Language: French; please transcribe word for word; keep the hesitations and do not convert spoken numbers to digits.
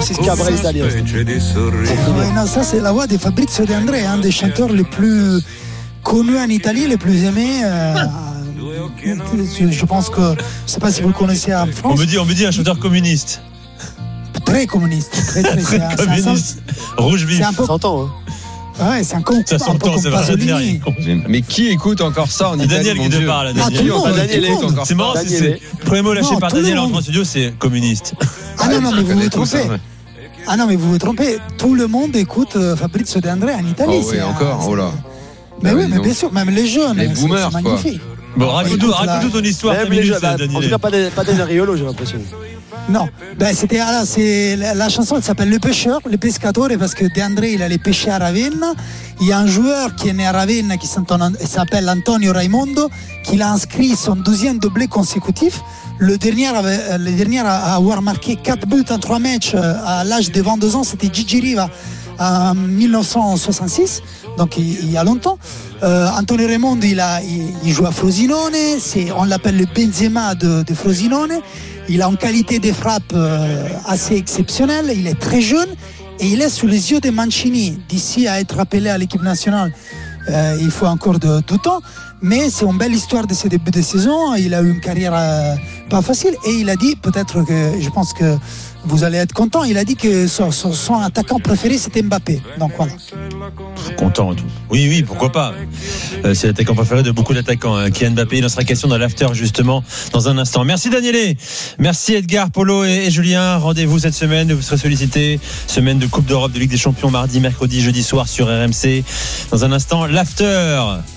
Francis Cabrel italien. Ouais, non, ça c'est la voix de Fabrizio De André, un des chanteurs les plus connus en Italie, les plus aimés. Euh, je pense que, je ne sais pas si vous le connaissez en France. On me dit, on me dit un chanteur communiste. Très communiste, très très, très c'est un, communiste. C'est un, rouge vif. C'est un peu, ça s'entend, hein. Ouais, c'est un, con, ça un peu comme Pasolini. Mais qui écoute encore ça en Italie? Daniel qui te parle. Ah, tout le monde, Daniel tout le monde. C'est marrant, c'est le premier mot lâché non, par Daniel en studio, c'est communiste. Ah non, non, mais vous vous trompez. Ah non, mais vous vous trompez. Tout le monde écoute Fabrizio De André en Italie. Oh oui, c'est encore, un, oh là. Mais bah oui, mais bien sûr, même les jeunes. Les boomers, c'est magnifique. Bon, raconte-nous raconte ton histoire. Même les jeunes, bah, en tout cas, pas des, pas des Riolo, j'ai l'impression. Non, ben c'était ah, c'est la, la chanson elle s'appelle Le Pêcheur, Le Pescatore, parce que De André il allait pêcher à Ravenna. Il y a un joueur qui est né à Ravenna qui s'appelle Antonio Raimondo, qui a inscrit son deuxième doublé consécutif. Le dernier, avait, le dernier à avoir marqué quatre buts en trois matchs à l'âge de vingt-deux ans, c'était Gigi Riva en dix-neuf cent soixante-six, donc il, il y a longtemps. Euh, Antonio Raimondo il, a, il, il joue à Frosinone, c'est, on l'appelle le Benzema de, de Frosinone. Il a une qualité de frappe euh, assez exceptionnelle, il est très jeune et il est sous les yeux de Mancini. D'ici à être appelé à l'équipe nationale, euh, il faut encore de, de temps, mais c'est une belle histoire de ses débuts de saison. Il a eu une carrière euh, pas facile et il a dit, peut-être que je pense que vous allez être content, il a dit que son, son, son attaquant préféré c'était Mbappé. Donc voilà. Content et tout. Oui, oui, pourquoi pas. Euh, c'est l'attaquant préféré de beaucoup d'attaquants. Hein. Kylian Mbappé, il en sera question dans l'after justement dans un instant. Merci Danielé. Merci Edgar, Polo et, et Julien. Rendez-vous cette semaine, vous serez sollicités. Semaine de Coupe d'Europe, de Ligue des Champions, mardi, mercredi, jeudi soir sur R M C. Dans un instant, l'after.